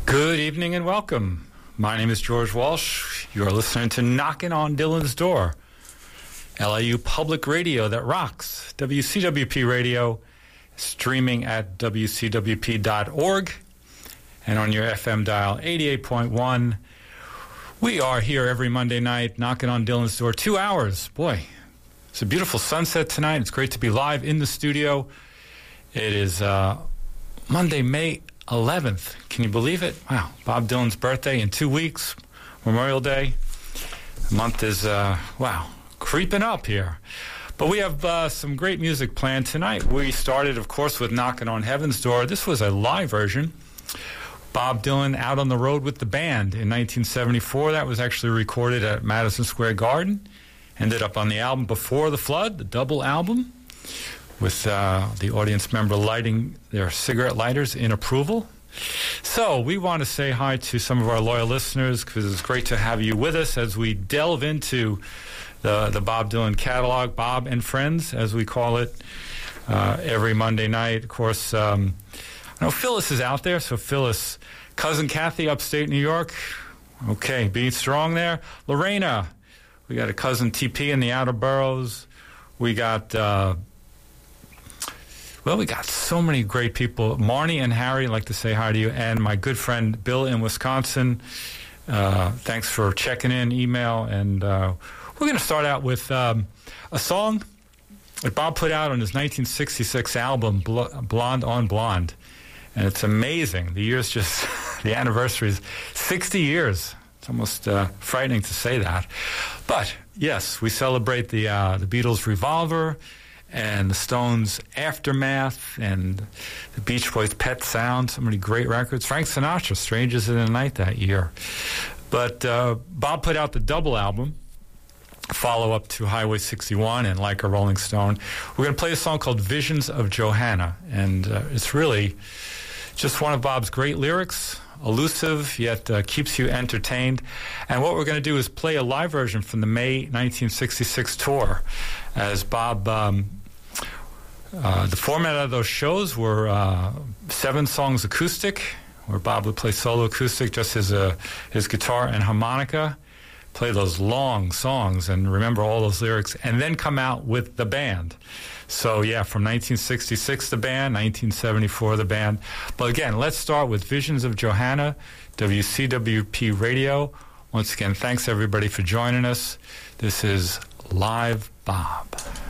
Good evening and welcome. My name is George Walsh. You are listening to Knocking on Dylan's Door, LIU Public Radio that rocks, WCWP Radio, streaming at WCWP.org, and on your FM dial 88.1. We are here every Monday night, knocking on Dylan's door. 2 hours. Boy, it's a beautiful sunset tonight. It's great to be live in the studio. It is Monday, May 11th. Can you believe it? Wow. Bob Dylan's birthday in 2 weeks, Memorial Day. The month is, creeping up here. But we have some great music planned tonight. We started, of course, with Knocking on Heaven's Door. This was a live version. Bob Dylan out on the road with the band in 1974. That was actually recorded at Madison Square Garden. Ended up on the album Before the Flood, the double album, with the audience member lighting their cigarette lighters in approval. So we want to say hi to some of our loyal listeners because it's great to have you with us as we delve into the Bob Dylan catalog, Bob and Friends, as we call it, every Monday night. Of course, I know Phyllis is out there, so Phyllis, cousin Kathy, upstate New York. Okay, being strong there. Lorena, we got a cousin TP in the outer boroughs. We got... we got so many great people. Marnie and Harry, I'd like to say hi to you. And my good friend Bill in Wisconsin. Thanks for checking in, email. And we're going to start out with a song that Bob put out on his 1966 album, Blonde on Blonde. And it's amazing. The year's just, the anniversary is 60 years. It's almost frightening to say that. But, yes, we celebrate the Beatles' Revolver, and the Stones' Aftermath, and the Beach Boys' Pet Sound, so many great records. Frank Sinatra, Strangers in the Night that year. But Bob put out the double album, follow-up to Highway 61 and Like a Rolling Stone. We're going to play a song called Visions of Johanna, and it's really just one of Bob's great lyrics, elusive, yet keeps you entertained. And what we're going to do is play a live version from the May 1966 tour, as Bob... the format of those shows were 7 songs acoustic, where Bob would play solo acoustic, just his guitar and harmonica, play those long songs and remember all those lyrics, and then come out with the band. So, yeah, from 1966, the band, 1974, the band. But again, let's start with Visions of Johanna, WCWP Radio. Once again, thanks everybody for joining us. This is Live Bob.